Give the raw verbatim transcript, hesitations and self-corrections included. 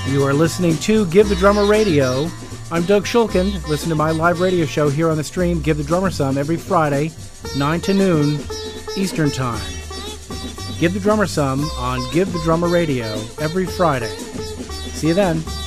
You are listening to Give the Drummer Radio. I'm Doug Shulkin. Listen to my live radio show here on the stream, Give the Drummer Some, every Friday, nine to noon Eastern Time. Give the Drummer Some on Give the Drummer Radio every Friday. See you then.